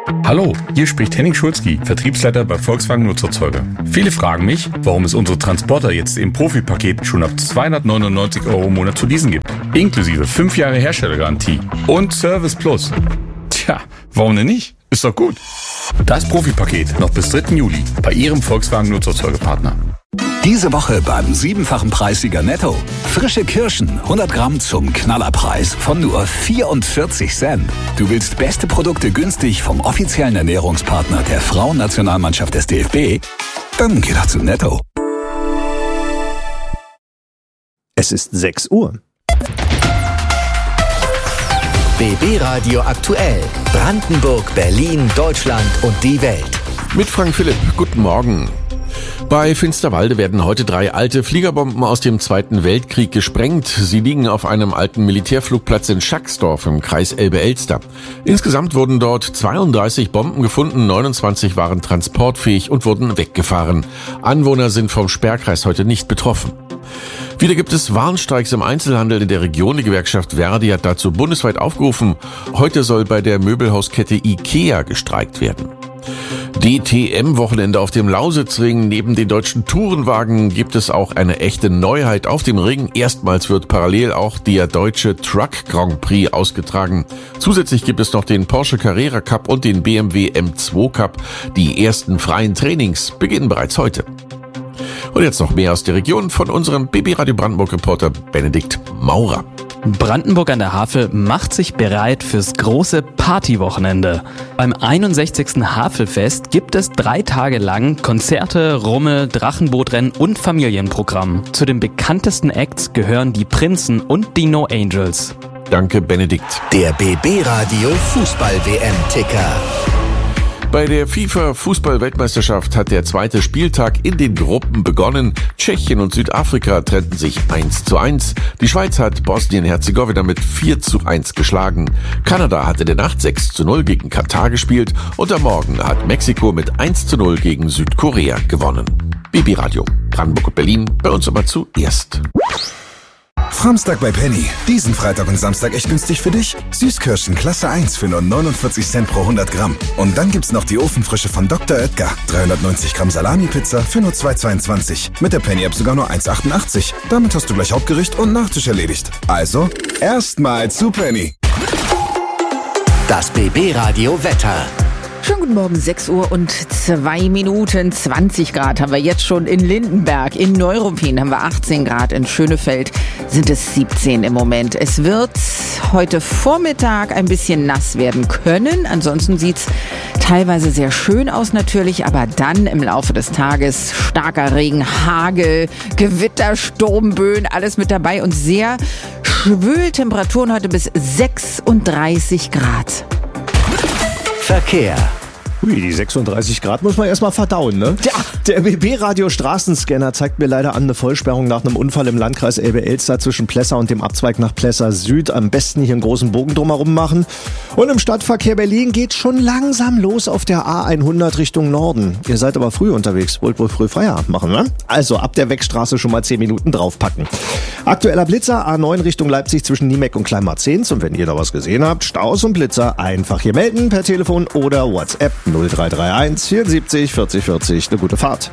Hallo, hier spricht Henning Schulzki, Vertriebsleiter bei Volkswagen Nutzerzeuger. Viele fragen mich, warum es unsere Transporter jetzt im Profi-Paket schon ab 299 € im Monat zu leasen gibt. Inklusive 5 Jahre Herstellergarantie und Service Plus. Tja, warum denn nicht? Ist doch gut. Das Profi-Paket noch bis 3. Juli bei Ihrem Volkswagen Nutzerzeugerpartner. Diese Woche beim 7-fachen Preissieger Netto. Frische Kirschen, 100 Gramm zum Knallerpreis von nur 44 Cent. Du willst beste Produkte günstig vom offiziellen Ernährungspartner der Frauennationalmannschaft des DFB? Dann geh doch zu Netto. Es ist 6 Uhr. BB Radio aktuell. Brandenburg, Berlin, Deutschland und die Welt. Mit Frank Philipp. Guten Morgen. Bei Finsterwalde werden heute 3 alte Fliegerbomben aus dem Zweiten Weltkrieg gesprengt. Sie liegen auf einem alten Militärflugplatz in Schacksdorf im Kreis Elbe-Elster. Insgesamt wurden dort 32 Bomben gefunden, 29 waren transportfähig und wurden weggefahren. Anwohner sind vom Sperrkreis heute nicht betroffen. Wieder gibt es Warnstreiks im Einzelhandel in der Region. Die Gewerkschaft Verdi hat dazu bundesweit aufgerufen. Heute soll bei der Möbelhauskette IKEA gestreikt werden. DTM-Wochenende auf dem Lausitzring. Neben den deutschen Tourenwagen gibt es auch eine echte Neuheit auf dem Ring. Erstmals wird parallel auch der deutsche Truck Grand Prix ausgetragen. Zusätzlich gibt es noch den Porsche Carrera Cup und den BMW M2 Cup. Die ersten freien Trainings beginnen bereits heute. Und jetzt noch mehr aus der Region von unserem BB Radio Brandenburg-Reporter Benedikt Maurer. Brandenburg an der Havel macht sich bereit fürs große Partywochenende. Beim 61. Havelfest gibt es 3 Tage lang Konzerte, Rummel, Drachenbootrennen und Familienprogramm. Zu den bekanntesten Acts gehören die Prinzen und die No Angels. Danke, Benedikt. Der BB Radio Fußball-WM-Ticker. Bei der FIFA-Fußball-Weltmeisterschaft hat der 2. Spieltag in den Gruppen begonnen. Tschechien und Südafrika trennten sich 1:1. Die Schweiz hat Bosnien-Herzegowina mit 4:1 geschlagen. Kanada hat in der Nacht 6:0 gegen Katar gespielt und am Morgen hat Mexiko mit 1:0 gegen Südkorea gewonnen. BB Radio, Brandenburg und Berlin, bei uns immer zuerst. Samstag bei Penny. Diesen Freitag und Samstag echt günstig für dich? Süßkirschen Klasse 1 für nur 49 Cent pro 100 Gramm. Und dann gibt's noch die Ofenfrische von Dr. Oetker. 390 Gramm Salami-Pizza für nur 2,22. Mit der Penny-App sogar nur 1,88. Damit hast du gleich Hauptgericht und Nachtisch erledigt. Also, erstmal zu Penny. Das BB Radio Wetter. Schönen guten Morgen, 6 Uhr und 2 Minuten, 20 Grad haben wir jetzt schon in Lindenberg. In Neuruppin haben wir 18 Grad, in Schönefeld sind es 17 im Moment. Es wird heute Vormittag ein bisschen nass werden können. Ansonsten sieht's teilweise sehr schön aus natürlich, aber dann im Laufe des Tages starker Regen, Hagel, Gewitter, Sturmböen, alles mit dabei und sehr schwül Temperaturen heute bis 36 Grad. Verkehr. Ui, die 36 Grad muss man erstmal verdauen, ne? Ja. Der BB-Radio-Straßenscanner zeigt mir leider an eine Vollsperrung nach einem Unfall im Landkreis Elbe-Elster zwischen Plessa und dem Abzweig nach Plessa Süd. Am besten hier einen großen Bogen drumherum machen. Und im Stadtverkehr Berlin geht's schon langsam los auf der A100 Richtung Norden. Ihr seid aber früh unterwegs, wollt wohl früh Feierabend machen, ne? Also ab der Wegstraße schon mal 10 Minuten draufpacken. Aktueller Blitzer, A9 Richtung Leipzig zwischen Niemeck und Kleinmarzens. Und wenn ihr da was gesehen habt, Staus und Blitzer, einfach hier melden per Telefon oder WhatsApp 0331 74 40 40. Eine gute Fahrt.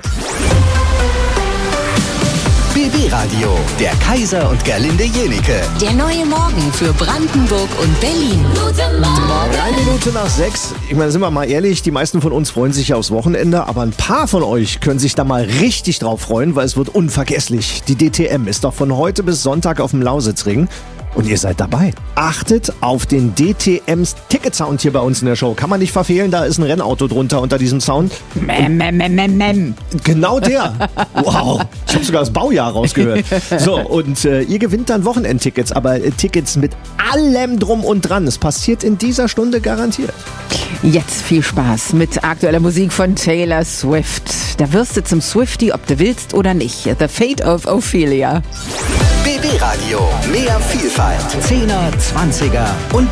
BB Radio, der Kaiser und Gerlinde Jenike. Der neue Morgen für Brandenburg und Berlin. Guten Morgen. 3 Minuten nach 6. Ich meine, sind wir mal ehrlich, die meisten von uns freuen sich ja aufs Wochenende, aber ein paar von euch können sich da mal richtig drauf freuen, weil es wird unvergesslich. Die DTM ist doch von heute bis Sonntag auf dem Lausitzring. Und ihr seid dabei. Achtet auf den DTMs Ticket-Sound hier bei uns in der Show. Kann man nicht verfehlen, da ist ein Rennauto drunter unter diesem Sound. Genau der. Wow, ich habe sogar das Baujahr rausgehört. So, und ihr gewinnt dann Wochenendtickets, aber Tickets mit allem drum und dran. Es passiert in dieser Stunde garantiert. Jetzt viel Spaß mit aktueller Musik von Taylor Swift. Da wirst du zum Swiftie, ob du willst oder nicht. The Fate of Ophelia. BB Radio, mehr Vielfalt, 10er, 20er und